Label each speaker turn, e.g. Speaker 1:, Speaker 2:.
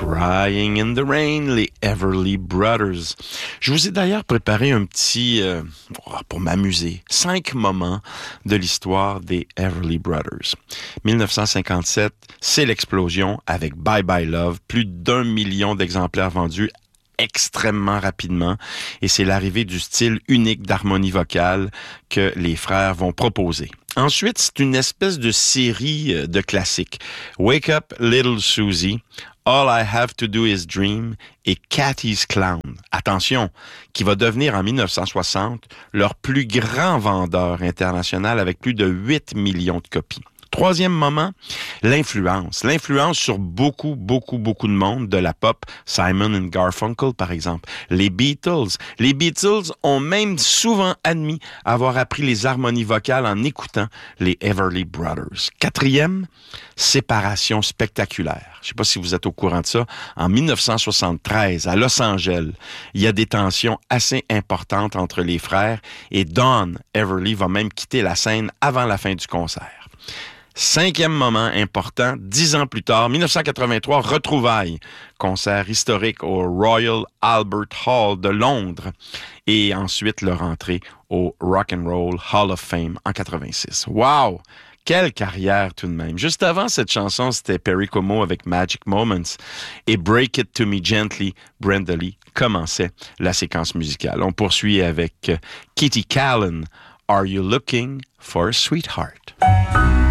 Speaker 1: Crying in the Rain, les Everly Brothers. Je vous ai d'ailleurs préparé un petit, pour m'amuser, 5 moments de l'histoire des Everly Brothers. 1957, c'est l'explosion avec Bye Bye Love, plus d'1 million d'exemplaires vendus extrêmement rapidement, et c'est l'arrivée du style unique d'harmonie vocale que les frères vont proposer. Ensuite, c'est une espèce de série de classiques. Wake Up Little Susie, All I Have to Do Is Dream et Cathy's Clown. Attention, qui va devenir en 1960 leur plus grand vendeur international avec plus de 8 millions de copies. Troisième moment, l'influence. L'influence sur beaucoup de monde de la pop. Simon and Garfunkel, par exemple. Les Beatles. Les Beatles ont même souvent admis avoir appris les harmonies vocales en écoutant les Everly Brothers. Quatrième, séparation spectaculaire. Je ne sais pas si vous êtes au courant de ça. En 1973, à Los Angeles, il y a des tensions assez importantes entre les frères et Don Everly va même quitter la scène avant la fin du concert. Cinquième moment important, 10 ans plus tard, 1983, retrouvailles, concert historique au Royal Albert Hall de Londres et ensuite leur entrée au Rock and Roll Hall of Fame en 86. Wow! Quelle carrière tout de même. Juste avant cette chanson, c'était Perry Como avec Magic Moments et Break It To Me Gently, Brenda Lee commençait la séquence musicale. On poursuit avec Kitty Kallen, Are You Looking for a Sweetheart?